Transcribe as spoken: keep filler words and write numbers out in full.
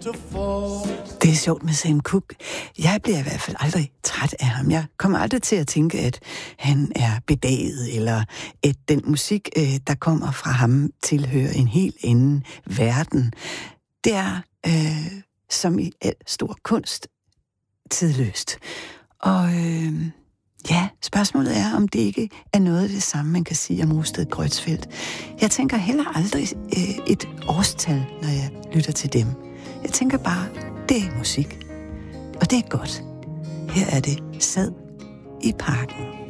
Det er sjovt med Sam Cooke. Jeg bliver i hvert fald aldrig træt af ham. Jeg kommer aldrig til at tænke, at han er bedaget, eller at den musik, der kommer fra ham, tilhører en helt anden verden. Det er, øh, som i al stor kunst, tidløst. Og øh, ja, spørgsmålet er, om det ikke er noget af det samme, man kan sige om Osted Grøtsfeldt. Jeg tænker heller aldrig øh, et årstal, når jeg lytter til dem. Jeg tænker bare, det er musik. Og det er godt. Her er det Sad i parken.